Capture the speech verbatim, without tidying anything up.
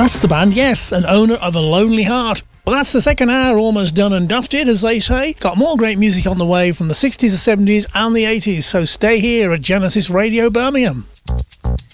That's the band, yes, an owner of a lonely heart. Well, that's the second hour almost done and dusted, as they say. Got more great music on the way from the sixties, the seventies and the eighties, so stay here at Genesis Radio Birmingham.